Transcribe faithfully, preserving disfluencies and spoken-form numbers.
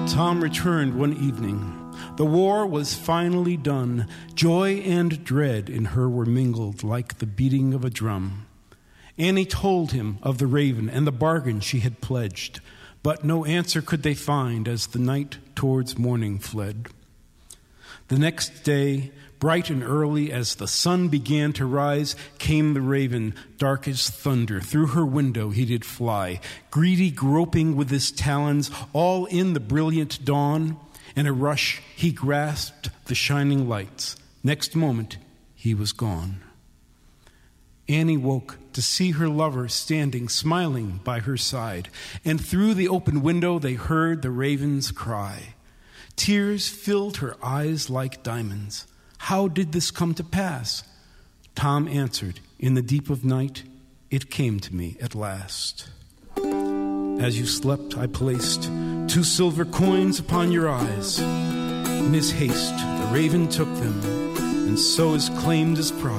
Tom returned one evening. The war was finally done. Joy and dread in her were mingled like the beating of a drum. Annie told him of the raven and the bargain she had pledged, but no answer could they find as the night towards morning fled. The next day, bright and early, as the sun began to rise, came the raven, dark as thunder. Through her window he did fly, greedy groping with his talons, all in the brilliant dawn. In a rush he grasped the shining lights. Next moment he was gone. Annie woke to see her lover standing, smiling by her side, and through the open window they heard the raven's cry. Tears filled her eyes like diamonds. How did this come to pass? Tom answered, in the deep of night, it came to me at last. As you slept, I placed two silver coins upon your eyes. In his haste, the raven took them, and so is claimed as prize.